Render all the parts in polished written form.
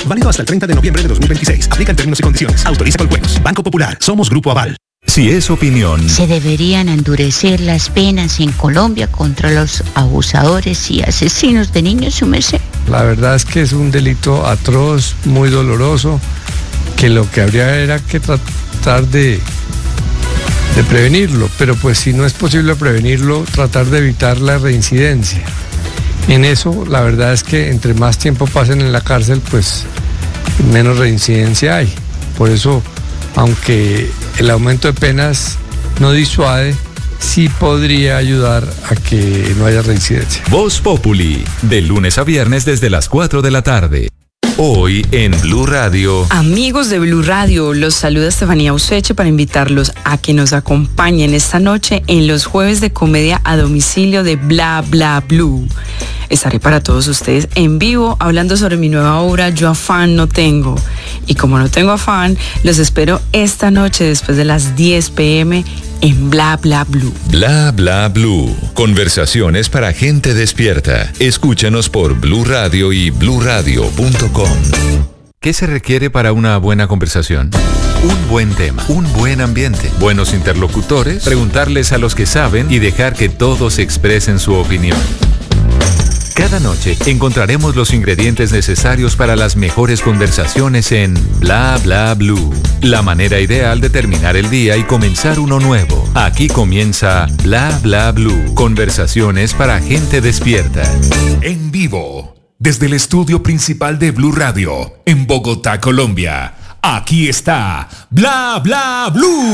Válido hasta el 30 de noviembre de 2026. Aplican términos y condiciones. Autoriza con juegos. Banco Popular. Somos Grupo Aval. Si es opinión. Se deberían endurecer las penas en Colombia contra los abusadores y asesinos de niños, su merced. La verdad es que es un delito atroz, muy doloroso, que lo que habría era que tratar de prevenirlo, pero pues si no es posible prevenirlo, tratar de evitar la reincidencia. En eso, la verdad es que entre más tiempo pasen en la cárcel, pues menos reincidencia hay. Por eso, aunque el aumento de penas no disuade, sí podría ayudar a que no haya reincidencia. Voz Populi, de lunes a viernes desde las 4 de la tarde. Hoy en Blue Radio. Amigos de Blue Radio, los saluda Estefanía Useche para invitarlos a que nos acompañen esta noche en los jueves de comedia a domicilio de Bla Bla Blue. Estaré para todos ustedes en vivo hablando sobre mi nueva obra Yo Afán No Tengo. Y como no tengo afán, los espero esta noche después de las 10 p.m. en Bla Bla Blue. Bla Bla Blue. Conversaciones para gente despierta. Escúchanos por Blue Radio y bluradio.com. ¿Qué se requiere para una buena conversación? Un buen tema, un buen ambiente, buenos interlocutores, preguntarles a los que saben y dejar que todos expresen su opinión. Cada noche encontraremos los ingredientes necesarios para las mejores conversaciones en Bla Bla Blue. La manera ideal de terminar el día y comenzar uno nuevo. Aquí comienza Bla Bla Blue. Conversaciones para gente despierta. En vivo, desde el estudio principal de Blue Radio, en Bogotá, Colombia. Aquí está Bla Bla Blue.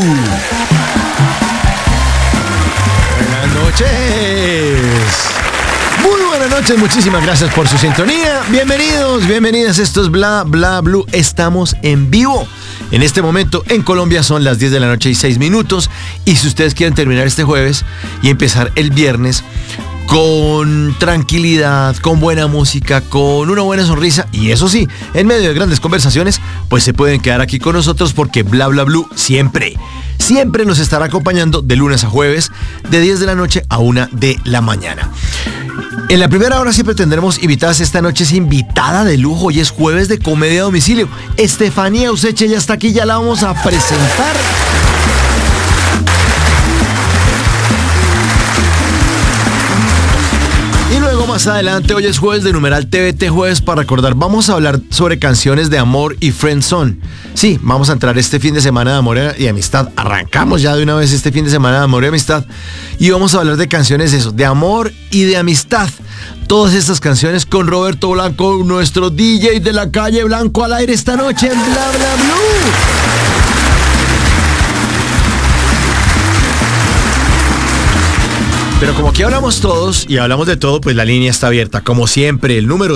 Buenas noches. Muy buenas noches, muchísimas gracias por su sintonía. Bienvenidos, bienvenidas, esto es Bla Bla Blue. Estamos en vivo. En este momento en Colombia son las 10 de la noche y 6 minutos. Y si ustedes quieren terminar este jueves y empezar el viernes con tranquilidad, con buena música, con una buena sonrisa y eso sí, en medio de grandes conversaciones, pues se pueden quedar aquí con nosotros porque Bla Bla Blue siempre nos estará acompañando de lunes a jueves, de 10 de la noche a 1 de la mañana. En la primera hora siempre tendremos invitadas. Esta noche es invitada de lujo y es jueves de comedia a domicilio. Estefanía Useche ya está aquí, ya la vamos a presentar. Y luego más adelante, hoy es jueves de numeral TVT Jueves para recordar. Vamos a hablar sobre canciones de amor y friendzone. Sí, vamos a entrar este fin de semana de amor y amistad. Arrancamos ya de una vez este fin de semana de amor y amistad. Y vamos a hablar de canciones de amor y de amistad. Todas estas canciones con Roberto Blanco, nuestro DJ de la calle Blanco, al aire esta noche en Bla Bla Blue. Pero como aquí hablamos todos y hablamos de todo, pues la línea está abierta. Como siempre, el número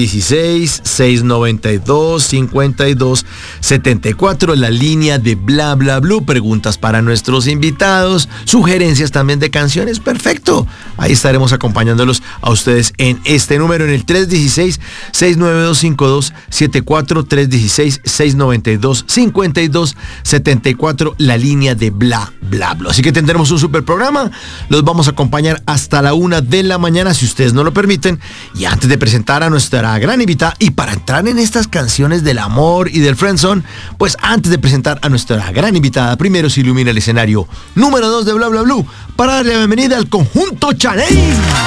316-692-5274, la línea de Bla Bla Blue. Preguntas para nuestros invitados, sugerencias también de canciones. Perfecto. Ahí estaremos acompañándolos a ustedes en este número, en el 316-692-5274, 316-692-5274, la línea de Bla Bla Blue. Así que tendremos un super programa. Los vamos a acompañar hasta la 1 de la mañana, si ustedes no lo permiten. Y antes de presentar a nuestra gran invitada, y para entrar en estas canciones del amor y del friendzone, pues antes de presentar a nuestra gran invitada, primero se ilumina el escenario número 2 de Bla Bla Blue para darle la bienvenida al conjunto Chanel.